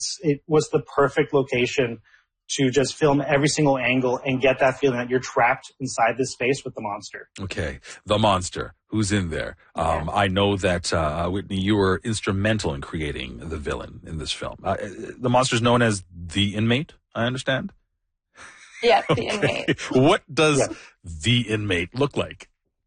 it was the perfect location to just film every single angle and get that feeling that you're trapped inside this space with the monster. Okay, the monster. Who's in there? I know that, Whitney, you were instrumental in creating the villain in this film. The monster's known as the Inmate, I understand? Yeah, the Inmate. What does the Inmate look like?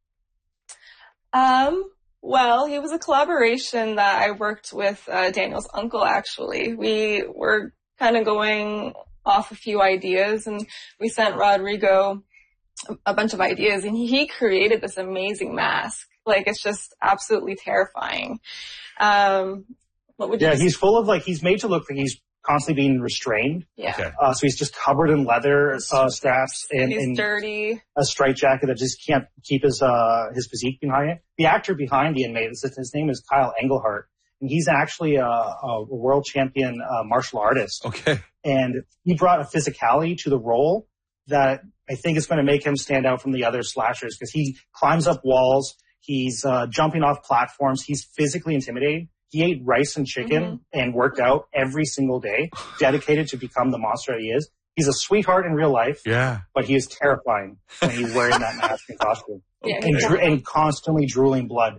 Well, he was a collaboration that I worked with Daniel's uncle, actually. We were kind of going off a few ideas, and we sent Rodrigo a bunch of ideas, and he created this amazing mask. Like, it's just absolutely terrifying. What would you he's full of, he's made to look like he's constantly being restrained. Yeah. Okay. So he's just covered in leather straps and dirty. A straight jacket that just can't keep his physique behind it. The actor behind the Inmate, his name is Kyle Engelhart, and he's actually a world champion martial artist. Okay. And he brought a physicality to the role that I think is going to make him stand out from the other slashers, because he climbs up walls. He's jumping off platforms. He's physically intimidating. He ate rice and chicken and worked out every single day, dedicated to become the monster that he is. He's a sweetheart in real life, but he is terrifying when he's wearing that mask and costume and constantly drooling blood.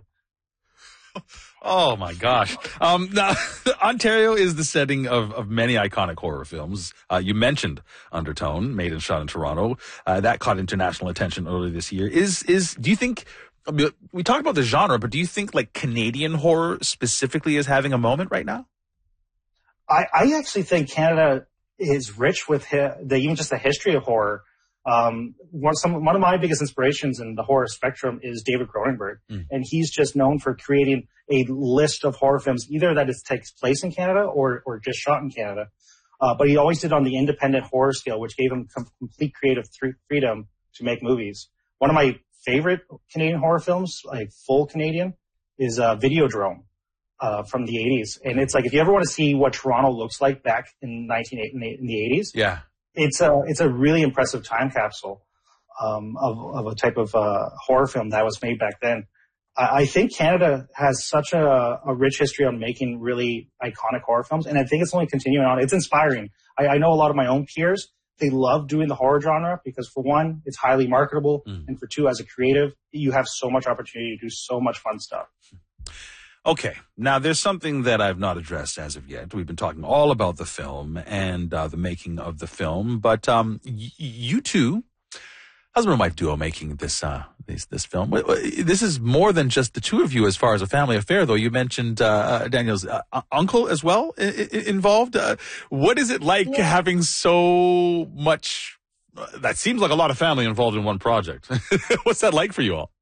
Oh my gosh. Now, Ontario is the setting of many iconic horror films. You mentioned Undertone, made and shot in Toronto. That caught international attention earlier this year. Do you think, we talked about the genre, but do you think Canadian horror specifically is having a moment right now? I actually think Canada is rich with even just the history of horror. One of my biggest inspirations in the horror spectrum is David Cronenberg, and he's just known for creating a list of horror films, either that it takes place in Canada or just shot in Canada. But he always did on the independent horror scale, which gave him complete creative freedom to make movies. One of my favorite Canadian horror films, full Canadian, is Videodrome from the 80s. And it's if you ever want to see what Toronto looks like back in the 80s, it's a really impressive time capsule of a type of horror film that was made back then. I think Canada has such a rich history on making really iconic horror films, and I think it's only continuing on. It's inspiring. I know a lot of my own peers, they love doing the horror genre because, for one, it's highly marketable, and for two, as a creative, you have so much opportunity to do so much fun stuff. Okay, now there's something that I've not addressed as of yet. We've been talking all about the film and the making of the film, but you two, husband and wife duo, making this film. This is more than just the two of you as far as a family affair, though. You mentioned Daniel's uncle as well involved. What is it like having so much? That seems like a lot of family involved in one project. What's that like for you all?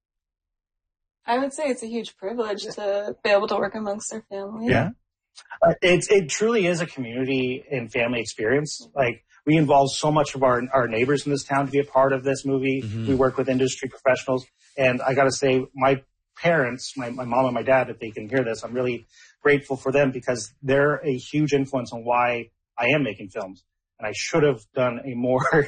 I would say it's a huge privilege to be able to work amongst our family. Yeah. It truly is a community and family experience. We involve so much of our neighbors in this town to be a part of this movie. We work with industry professionals. And I got to say, my parents, my mom and my dad, if they can hear this, I'm really grateful for them because they're a huge influence on why I am making films. And I should have done a more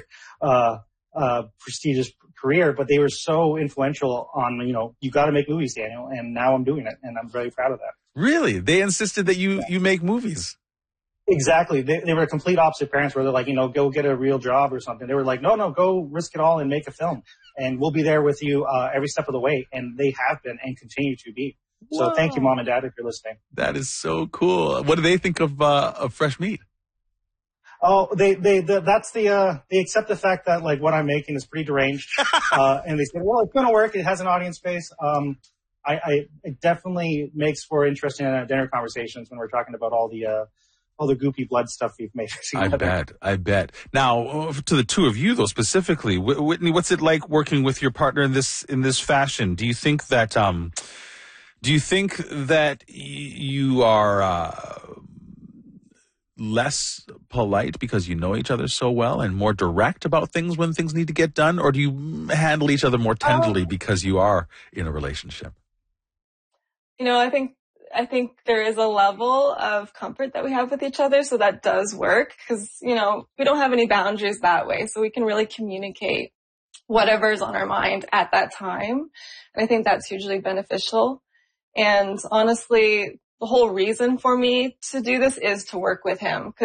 prestigious career, but they were so influential on, you got to make movies, Daniel. And now I'm doing it. And I'm very proud of that. Really? They insisted that you make movies? Exactly. They were complete opposite parents where they're like, go get a real job or something. They were like, no, go risk it all and make a film. And we'll be there with you every step of the way. And they have been and continue to be. So thank you, Mom and Dad, if you're listening. That is so cool. What do they think of Fresh Meat? Oh, they accept the fact that what I'm making is pretty deranged. And they say, well, it's going to work. It has an audience base. It definitely makes for interesting dinner conversations when we're talking about all the goopy blood stuff we've made together. I bet. Now, to the two of you though, specifically, Whitney, what's it like working with your partner in this fashion? Do you think that you are less polite because you know each other so well and more direct about things when things need to get done, or do you handle each other more tenderly because you are in a relationship? I think there is a level of comfort that we have with each other, so that does work because, we don't have any boundaries that way, so we can really communicate whatever's on our mind at that time. And I think that's hugely beneficial. And honestly, the whole reason for me to do this is to work with him.